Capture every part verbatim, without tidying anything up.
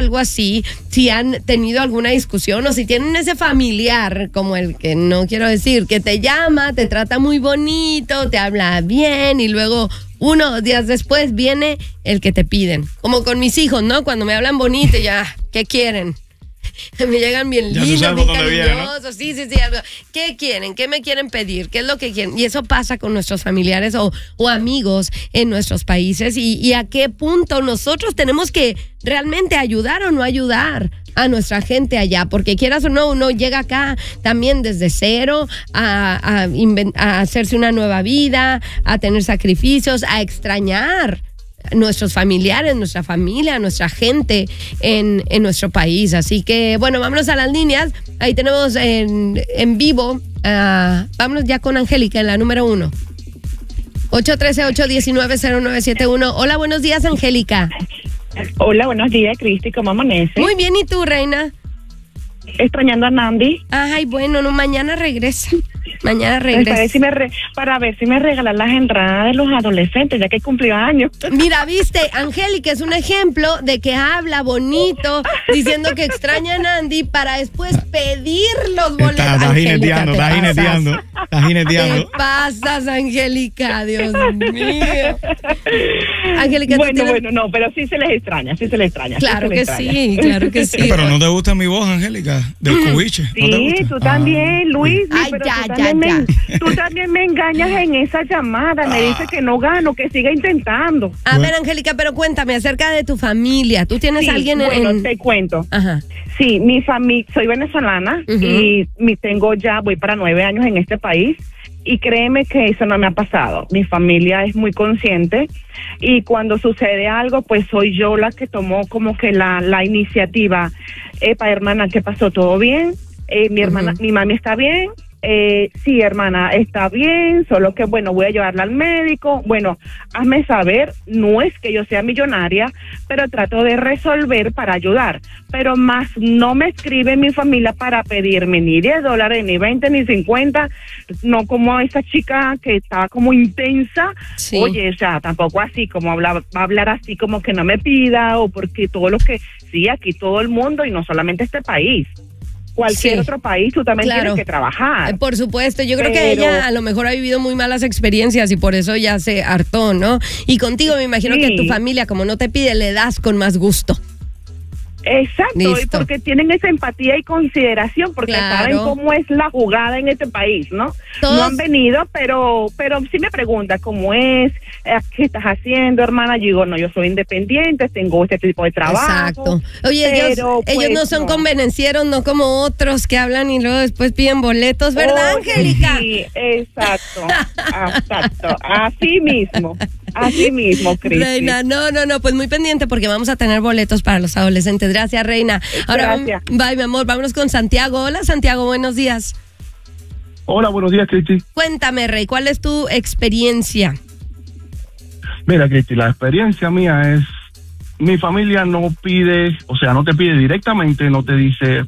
algo así, si han tenido alguna discusión o si tienen ese familiar, como el que no quiero decir, que te llama, te trata muy bonito, te habla bien y luego uno o dos días después viene el que te piden. Como con mis hijos, ¿no? Cuando me hablan bonito, ya, ¿qué quieren? Me llegan bien ya lindos, bien cariñosos, viene, ¿no? sí, sí, sí, algo. ¿Qué quieren? ¿Qué me quieren pedir? ¿Qué es lo que quieren? Y eso pasa con nuestros familiares o, o amigos en nuestros países y, y a qué punto nosotros tenemos que realmente ayudar o no ayudar a nuestra gente allá, porque quieras o no, uno llega acá también desde cero a, a, invent- a hacerse una nueva vida, a tener sacrificios, a extrañar nuestros familiares, nuestra familia, nuestra gente en, en nuestro país. Así que, bueno, vámonos a las líneas. Ahí tenemos en, en vivo, uh, vámonos ya con Angélica en la número uno. ocho uno tres, ocho uno nueve, cero nueve siete uno. Hola, buenos días, Angélica. Hola, buenos días, Cristi, ¿cómo amanece? Muy bien, ¿y tú, reina? Extrañando a Nandi. Ay, bueno, no, mañana regresa. Mañana Para regresa. ver si me, re- para ver si me regalan las entradas de los adolescentes, ya que cumplió años. Mira, viste, Angélica es un ejemplo de que habla bonito, diciendo que extraña a Nandi para después pedir los boletos. Está, está Angélica, jineteando, te está pasas. jineteando, está ¿Qué jineteando. pasas, Angélica? Dios mío. Angélica, ¿tú Bueno, tienes- bueno, no, pero sí se les extraña, sí se les extraña. sí Claro se que les extraña. sí, claro que sí. Pero no te gusta mi voz, Angélica, del cubiche. ¿No te Sí, gusta? tú Ah. también, Luis. Ay, pero ya, tú, ya, también ya. Me, tú también me engañas en esa llamada. Me dices que no gano, que siga intentando. A ver, Angélica, pero cuéntame acerca de tu familia. ¿Tú tienes Sí, alguien en...? bueno, en- te cuento. Ajá. Sí, mi familia, soy venezolana Ujú. y mi, tengo ya, voy para nueve años en este país y créeme que eso no me ha pasado. Mi familia es muy consciente y cuando sucede algo, pues soy yo la que tomó como que la, la iniciativa. Epa, hermana, ¿qué pasó? ¿Todo bien? Eh, mi hermana, Ujú. mi mami está bien. Eh, sí, hermana, está bien, solo que, bueno, voy a llevarla al médico. Bueno, hazme saber, no es que yo sea millonaria, pero trato de resolver para ayudar. Pero más no me escribe mi familia para pedirme ni diez dólares, ni veinte, ni cincuenta, no como esa chica que estaba como intensa. Sí. Oye, o sea, tampoco así, como habla, va a hablar así como que no me pida, o porque todo lo que, sí, aquí todo el mundo, y no solamente este país. Cualquier Sí. otro país, tú también Claro. tienes que trabajar. Eh, Por supuesto, yo creo que Pero- ella a lo mejor ha vivido muy malas experiencias y por eso ya se hartó, ¿no? Y contigo me imagino Sí. que tu familia, como no te pide, le das con más gusto. Exacto, y Listo. porque tienen esa empatía y consideración, porque Claro. saben cómo es la jugada en este país, ¿no? Todos- No han venido, pero pero sí me pregunta cómo es, eh, qué estás haciendo, hermana. Yo digo, no, yo soy independiente, tengo este tipo de trabajo. Exacto. Oye, ellos, pero, ellos pues, no son no. convenencieros, no como otros que hablan y luego después piden boletos, ¿verdad, Oye, Angélica? Sí, exacto, exacto, así mismo, así mismo, Cristi. Reina, no, no, no, pues muy pendiente porque vamos a tener boletos para los adolescentes. Gracias, Reina. Ahora, Gracias. bye, mi amor, vámonos con Santiago. Hola, Santiago, buenos días. Hola, buenos días, Cristi. Cuéntame, Rey, ¿cuál es tu experiencia? Mira, Cristi, la experiencia mía es, mi familia no pide, o sea, no te pide directamente, no te dice,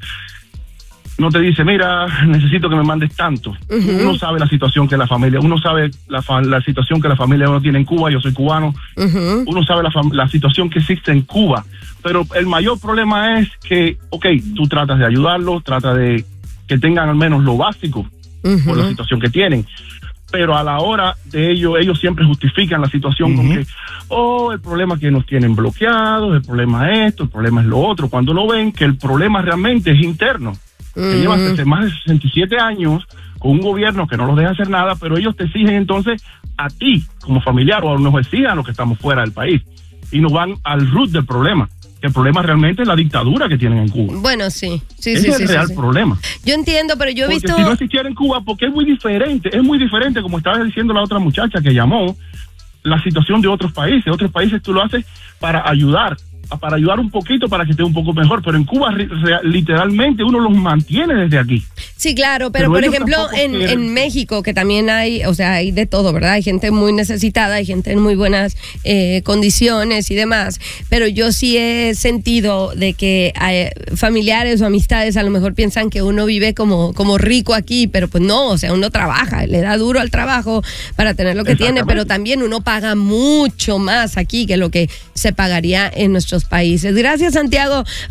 no te dice, mira, necesito que me mandes tanto. Ujú. Uno sabe la situación que la familia, uno sabe la, fa- la situación que la familia uno tiene en Cuba, yo soy cubano, Ujú. uno sabe la, fam- la situación que existe en Cuba, pero el mayor problema es que, ok, tú tratas de ayudarlos, tratas de que tengan al menos lo básico por la Ujú. situación que tienen. Pero a la hora de ello, ellos siempre justifican la situación con Ujú. que, oh, el problema es que nos tienen bloqueados, el problema es esto, el problema es lo otro, cuando no ven que el problema realmente es interno. Que llevan Ujú. desde más de sesenta y siete años con un gobierno que no los deja hacer nada, pero ellos te exigen entonces a ti como familiar, o nos exigen a los que estamos fuera del país, y nos van al root del problema. Que el problema realmente es la dictadura que tienen en Cuba. Bueno, sí, sí, Ese sí, es sí, el sí, real sí. problema. Yo entiendo, pero yo he Porque visto... si no existiera en Cuba, porque es muy diferente, es muy diferente, como estaba diciendo la otra muchacha que llamó, la situación de otros países. Otros países tú lo haces para ayudar, para ayudar un poquito para que esté un poco mejor, pero en Cuba re- re- literalmente uno los mantiene desde aquí. Sí, claro, pero, Pero por ellos ejemplo tampoco en, quieren. en México, que también hay, o sea, hay de todo, ¿verdad? Hay gente muy necesitada, hay gente en muy buenas eh, condiciones y demás, pero yo sí he sentido de que hay familiares o amistades a lo mejor piensan que uno vive como, como rico aquí, pero pues no, o sea, uno trabaja, le da duro al trabajo para tener lo que tiene, pero también uno paga mucho más aquí que lo que se pagaría en nuestros países. Gracias, Santiago.